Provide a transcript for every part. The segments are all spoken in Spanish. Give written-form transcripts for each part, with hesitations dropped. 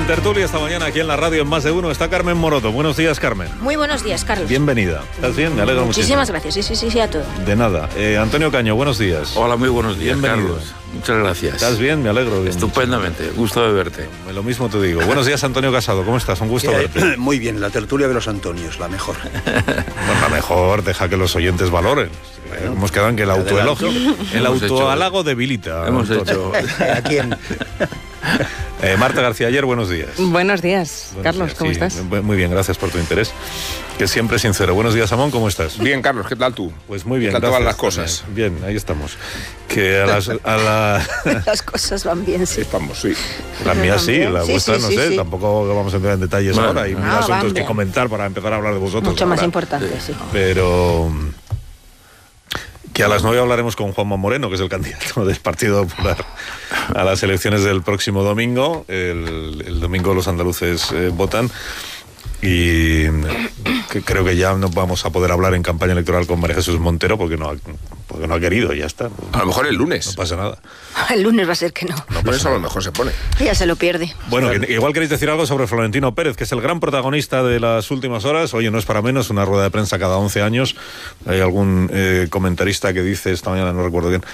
tertulia esta mañana aquí en la radio en Más de Uno está Carmen Moroto. Buenos días, Carmen. Muy buenos días, Carlos. Bienvenida. ¿Estás bien? Me alegro muchísimo. Muchísimas gracias. Sí, a todo. De nada. Antonio Caño, buenos días. Hola, muy buenos días, Bienvenido. Carlos. Muchas gracias. ¿Estás bien? Me alegro. Estupendamente. Gusto de verte. Lo mismo te digo. Buenos días, Antonio Casado. ¿Cómo estás? Un gusto verte. Muy bien, la tertulia de los Antonios, la mejor. Bueno, la mejor, deja que los oyentes valoren. Bueno, hemos quedado en que el autoelogio, el autohalago debilita. Hemos hecho. ¿A quién? Marta García Ayer, buenos días. Buenos días, Carlos, ¿cómo estás? Muy bien, gracias por tu interés, que siempre es sincero. Buenos días, Amón, ¿cómo estás? Bien, Carlos, ¿qué tal tú? Pues muy bien, ¿Qué tal gracias. todas las cosas? Bien, ahí estamos. Que Las cosas van bien, sí. Estamos, sí. Las mías sí, las Sí, vuestras sí, no sí, sé, sí. tampoco vamos a entrar en detalles ahora. Hay mil asuntos van que bien. comentar para empezar a hablar de vosotros. Mucho más ahora. importante, sí. Pero que a las 9 hablaremos con Juanma Moreno, que es el candidato del Partido Popular a las elecciones del próximo domingo. El domingo los andaluces votan. Y creo que ya no vamos a poder hablar en campaña electoral con María Jesús Montero porque no ha querido, ya está. A lo mejor el lunes. No pasa nada. El lunes va a ser que no. Por eso a lo mejor se pone. Ya se lo pierde. Bueno, igual queréis decir algo sobre Florentino Pérez, que es el gran protagonista de las últimas horas. Oye, no es para menos, una rueda de prensa cada 11 años. Hay algún comentarista que dice, esta mañana no recuerdo bien,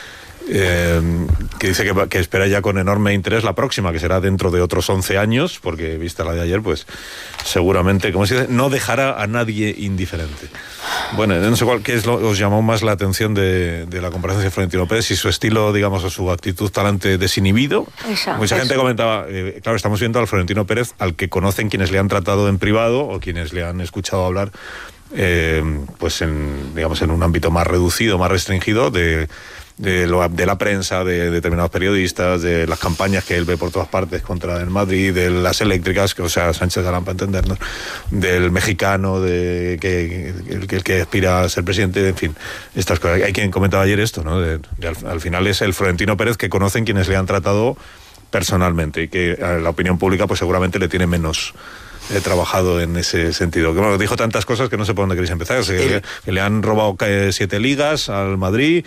que dice que espera ya con enorme interés la próxima, que será dentro de otros 11 años, porque vista la de ayer, pues seguramente, como se dice, no dejará a nadie indiferente. Bueno, no sé qué os llamó más la atención de la comparecencia de Florentino Pérez, si su estilo, digamos, o su actitud talante desinhibido. Mucha gente comentaba, claro, estamos viendo al Florentino Pérez al que conocen quienes le han tratado en privado o quienes le han escuchado hablar, pues digamos, en un ámbito más reducido, más restringido de la prensa, de determinados periodistas, de las campañas que él ve por todas partes contra el Madrid, de las eléctricas, o sea, Sánchez Galán, para entendernos, del mexicano, que aspira a ser presidente, en fin, estas cosas. Hay quien comentaba ayer esto, ¿no? Al final es el Florentino Pérez que conocen quienes le han tratado personalmente y que a la opinión pública pues seguramente le tiene menos trabajado en ese sentido. Que bueno, dijo tantas cosas que no sé por dónde queréis empezar. Que le han robado 7 ligas al Madrid,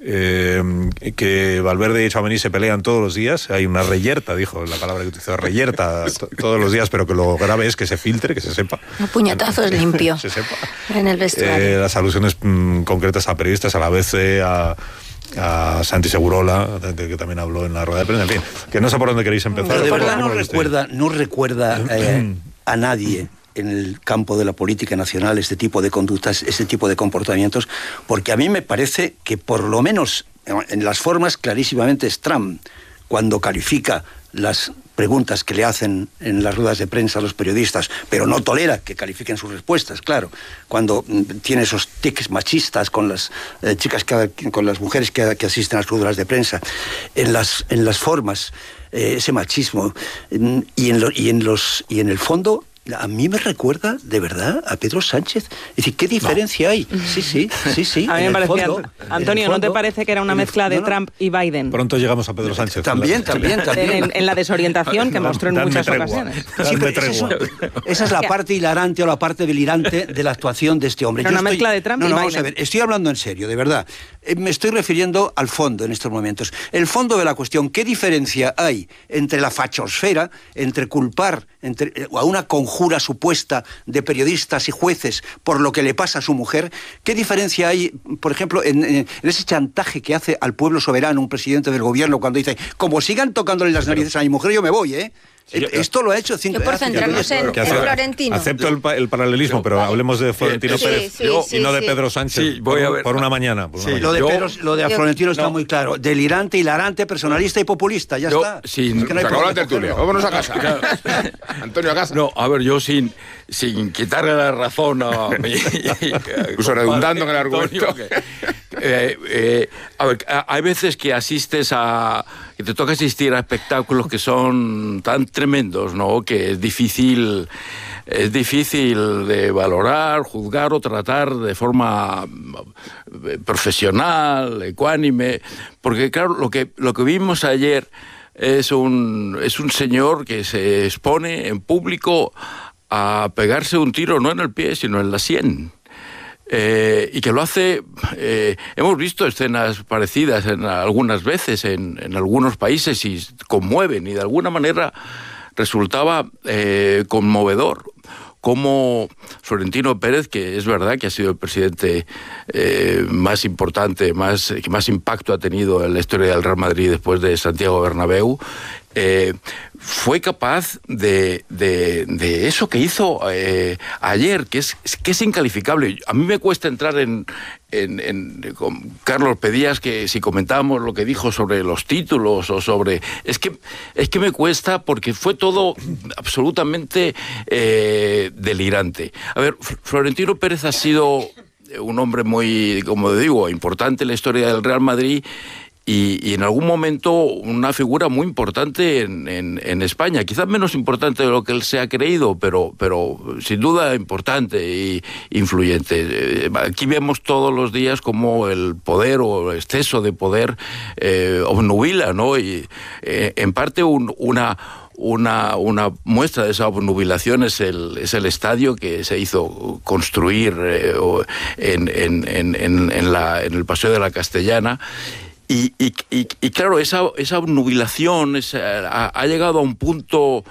que Valverde y Tchouaméni se pelean todos los días. Hay una reyerta, dijo la palabra que utilizó, reyerta todos los días, pero que lo grave es que se filtre, que se sepa. Un puñetazo es limpio. Se sepa. En el vestuario. Las alusiones concretas a periodistas, a la ABC, a Santi Segurola, que también habló en la rueda de prensa, en fin, que no sé por dónde queréis empezar. Pero de verdad no recuerda a nadie en el campo de la política nacional este tipo de conductas, este tipo de comportamientos, porque a mí me parece que por lo menos en las formas clarísimamente es Trump cuando califica las preguntas que le hacen en las ruedas de prensa a los periodistas, pero no tolera que califiquen sus respuestas, claro. Cuando tiene esos tics machistas con las chicas, con las mujeres que asisten a las ruedas de prensa, en las formas, ese machismo, y en el fondo, a mí me recuerda, de verdad, a Pedro Sánchez. Es decir, ¿qué diferencia hay? Sí. A mí me parecía, Antonio, ¿no te parece que era una mezcla de Trump y Biden? Pronto llegamos a Pedro Sánchez. También. En la desorientación que mostró en muchas ocasiones. Sí, pero esa es la parte hilarante o la parte delirante de la actuación de este hombre. Pero una mezcla de Trump y Biden. Vamos a ver, estoy hablando en serio, de verdad. Me estoy refiriendo al fondo en estos momentos. El fondo de la cuestión, ¿qué diferencia hay entre la fachosfera, entre culpar a una conjura supuesta de periodistas y jueces por lo que le pasa a su mujer? ¿Qué diferencia hay, por ejemplo, en ese chantaje que hace al pueblo soberano un presidente del gobierno cuando dice, como sigan tocándole las narices a mi mujer, yo me voy, ¿eh? Esto lo ha hecho 5 años. Por centrarnos en Florentino. Acepto el paralelismo, pero hablemos de Florentino Pérez y no de Pedro Sánchez. Voy a ver. Por una mañana. Lo de Florentino está muy claro. Delirante, hilarante, personalista y populista. Ya está. Se acabó la tertulia. Vámonos a casa. Antonio, a casa. No, a ver, yo sin quitarle la razón a mí. Incluso redundando en el argumento. A ver, hay veces que que te toca asistir a espectáculos que son tan tremendos, ¿no? Que es difícil de valorar, juzgar o tratar de forma profesional, ecuánime, porque claro, lo que vimos ayer es un señor que se expone en público a pegarse un tiro no en el pie, sino en la sien. Y que lo hace, hemos visto escenas parecidas algunas veces en algunos países y conmueven y de alguna manera resultaba conmovedor como Florentino Pérez, que es verdad que ha sido el presidente más importante, que más impacto ha tenido en la historia del Real Madrid después de Santiago Bernabéu, fue capaz de eso que hizo ayer, que es incalificable. A mí me cuesta entrar con Carlos Pedías, que si comentábamos lo que dijo sobre los títulos o sobre... Es que me cuesta porque fue todo absolutamente delirante. A ver, Florentino Pérez ha sido un hombre muy, como digo, importante en la historia del Real Madrid y en algún momento una figura muy importante en España, quizás menos importante de lo que él se ha creído, pero sin duda importante e influyente. Aquí vemos todos los días cómo el poder o el exceso de poder obnubila, ¿no? Y en parte una muestra de esa obnubilación es el estadio que se hizo construir en el Paseo de la Castellana. Y claro, esa obnubilación ha llegado a un punto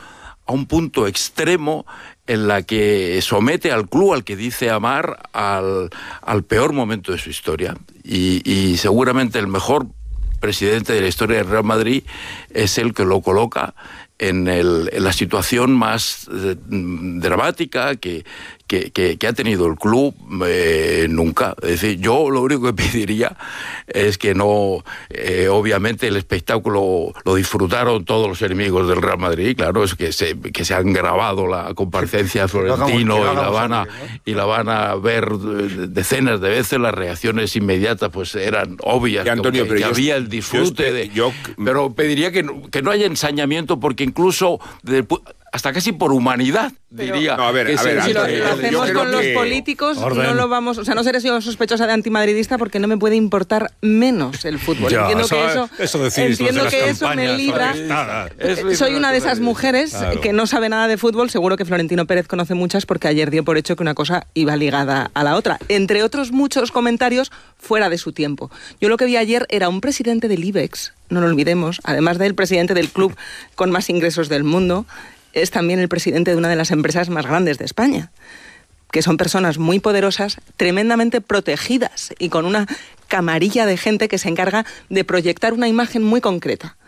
extremo en la que somete al club al que dice amar al peor momento de su historia. Y seguramente el mejor presidente de la historia del Real Madrid es el que lo coloca en la situación más dramática que ha tenido el club nunca. Es decir, yo lo único que pediría es que no, obviamente el espectáculo lo disfrutaron todos los enemigos del Real Madrid, claro, es que se han grabado la comparecencia de Florentino y la van a ver decenas de veces. Las reacciones inmediatas pues eran obvias, Antonio, que había el disfrute pero pediría que no haya ensañamiento, porque incluso hasta casi por humanidad, diría. No, a ver, si lo hacemos con los políticos, no lo vamos... O sea, no seré yo sospechosa de antimadridista porque no me puede importar menos el fútbol. Ya, entiendo que eso me libra. Soy una de esas mujeres que no sabe nada de fútbol. Seguro que Florentino Pérez conoce muchas, porque ayer dio por hecho que una cosa iba ligada a la otra. Entre otros muchos comentarios fuera de su tiempo. Yo lo que vi ayer era un presidente del IBEX, no lo olvidemos, además del presidente del club con más ingresos del mundo, es también el presidente de una de las empresas más grandes de España, que son personas muy poderosas, tremendamente protegidas y con una camarilla de gente que se encarga de proyectar una imagen muy concreta.